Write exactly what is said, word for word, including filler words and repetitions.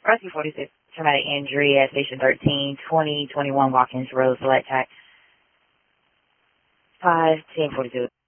Rescue forty-six, traumatic injury at Station thirteen, twenty twenty-one Watkins Road, Select Tax. five ten forty-two.